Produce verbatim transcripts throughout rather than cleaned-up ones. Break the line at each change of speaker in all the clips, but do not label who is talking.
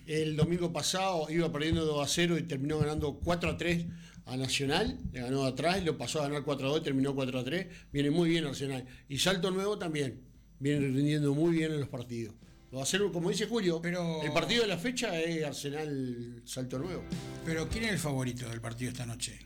el domingo pasado iba perdiendo dos a cero y terminó ganando cuatro a tres a Nacional, le ganó atrás, lo pasó a ganar cuatro a dos y terminó cuatro a tres, viene muy bien Arsenal. Y Salto Nuevo también, viene rindiendo muy bien en los partidos. Lo va a hacer, como dice Julio,
pero
el partido de la fecha es Arsenal Salto Nuevo.
Pero ¿quién es el favorito del partido esta noche?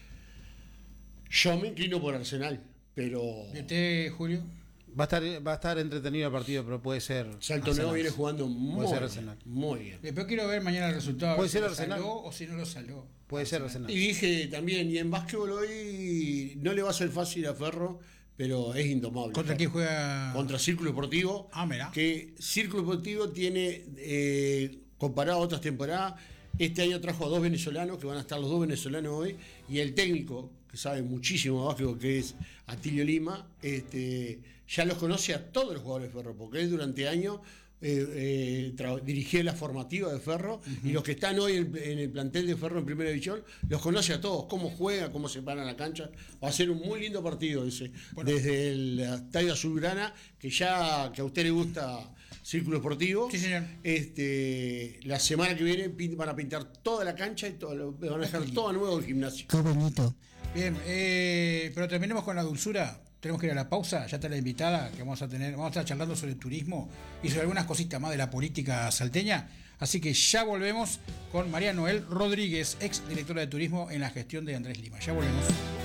Yo me inclino por Arsenal, pero...
¿Y usted, Julio?
Va a estar va a estar entretenido el partido, pero puede ser
Salto Nuevo viene jugando muy bien, muy bien.
Después quiero ver mañana el resultado.
Puede
si
ser
lo
Arsenal
saló o si no lo saló.
Puede
Arsenal.
ser Arsenal.
Y dije también, y en básquetbol hoy no le va a ser fácil a Ferro, pero es indomable.
¿Contra quién juega?
Contra Círculo Deportivo.
Ah, mira.
Que Círculo Deportivo tiene, eh, comparado a otras temporadas, este año trajo a dos venezolanos, que van a estar los dos venezolanos hoy, y el técnico, que sabe muchísimo de básquetbol, que es Atilio Lima, este, ya los conoce a todos los jugadores de Ferro, porque él durante años eh, eh, dirigió la formativa de Ferro, uh-huh. y los que están hoy en, en el plantel de Ferro en Primera División, los conoce a todos, cómo juega, cómo se paran la cancha. Va a ser un muy lindo partido ese, bueno, desde el Estadio Azulgrana, que ya que a usted le gusta Círculo Deportivo.
Sí, señor.
Este, la semana que viene van a pintar toda la cancha y todo, van a dejar todo nuevo el gimnasio.
Qué bonito.
Bien, eh, pero terminemos con la dulzura. Tenemos que ir a la pausa, ya está la invitada que vamos a tener, vamos a estar charlando sobre el turismo y sobre algunas cositas más de la política salteña, así que ya volvemos con María Noel Rodríguez, ex directora de turismo en la gestión de Andrés Lima. Ya volvemos.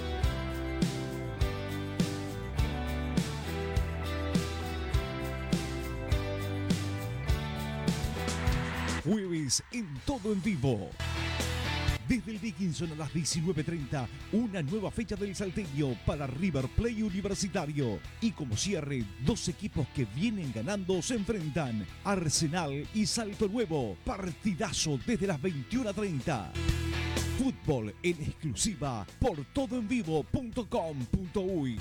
Jueves en Todo en Vivo. Desde el Dickinson a las diecinueve treinta, una nueva fecha del Salteño para River Plate Universitario. Y como cierre, dos equipos que vienen ganando se enfrentan. Arsenal y Salto Nuevo. Partidazo desde las veintiuna treinta. Fútbol en exclusiva por todo en vivo punto com punto uy.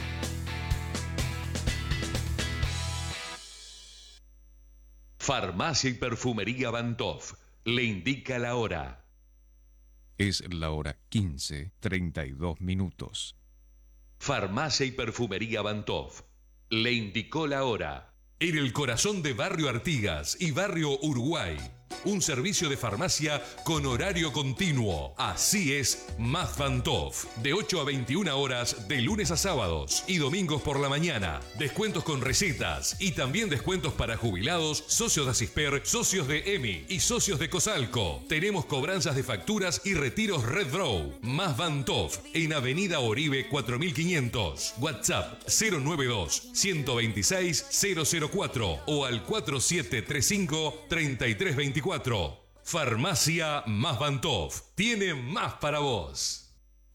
Farmacia y Perfumería Bantov le indica la hora.
Es la hora quince, treinta y dos minutos.
Farmacia y Perfumería Bantov le indicó la hora. En el corazón de Barrio Artigas y Barrio Uruguay, un servicio de farmacia con horario continuo. Así es Más Bantov, de ocho a veintiuna horas de lunes a sábados y domingos por la mañana. Descuentos con recetas y también descuentos para jubilados, socios de Asisper, socios de E M I y socios de Cosalco. Tenemos cobranzas de facturas y retiros Red Draw. Más Bantov, en Avenida Oribe cuatro mil quinientos. WhatsApp cero noventa y dos, ciento veintiséis, cero cero cuatro o al cuatro siete tres cinco, treinta y tres veinticuatro. Farmacia Más Bantov tiene más para vos.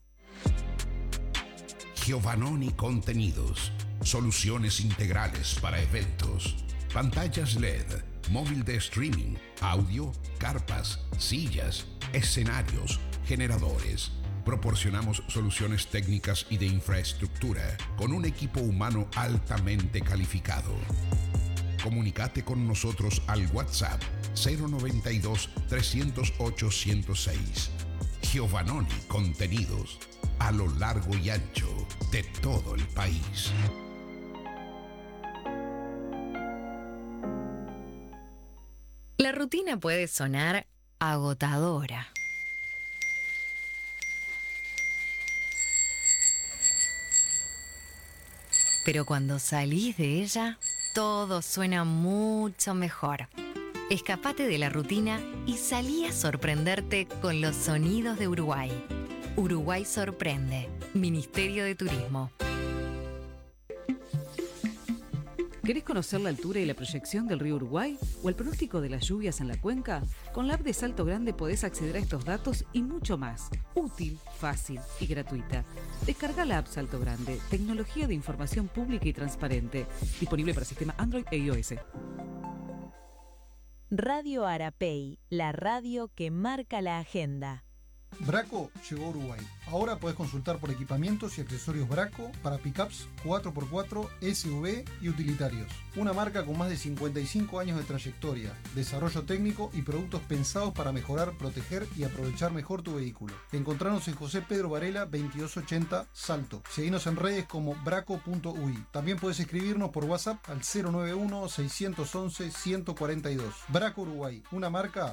Giovannoni Contenidos, soluciones integrales para eventos, pantallas L E D, móvil de streaming, audio, carpas, sillas, escenarios, generadores. Proporcionamos soluciones técnicas y de infraestructura con un equipo humano altamente calificado. Comunicate con nosotros al WhatsApp cero noventa y dos, trescientos ocho, ciento seis. Giovannoni Contenidos, a lo largo y ancho de todo el país.
La rutina puede sonar agotadora. Pero cuando salís de ella, todo suena mucho mejor. Escapate de la rutina y salí a sorprenderte con los sonidos de Uruguay. Uruguay sorprende. Ministerio de Turismo.
¿Querés conocer la altura y la proyección del río Uruguay o el pronóstico de las lluvias en la cuenca? Con la app de Salto Grande podés acceder a estos datos y mucho más. Útil, fácil y gratuita. Descarga la app Salto Grande, tecnología de información pública y transparente. Disponible para sistema Android e iOS.
Radio Arapey, la radio que marca la agenda.
Braco llegó a Uruguay. Ahora podés consultar por equipamientos y accesorios Braco para pickups cuatro por cuatro, S U V y utilitarios. Una marca con más de cincuenta y cinco años de trayectoria, desarrollo técnico y productos pensados para mejorar, proteger y aprovechar mejor tu vehículo. Encontranos en José Pedro Varela veintidós ochenta Salto. Seguinos en redes como braco punto uy. También podés escribirnos por WhatsApp al cero noventa y uno, seiscientos once, ciento cuarenta y dos. Braco Uruguay, una marca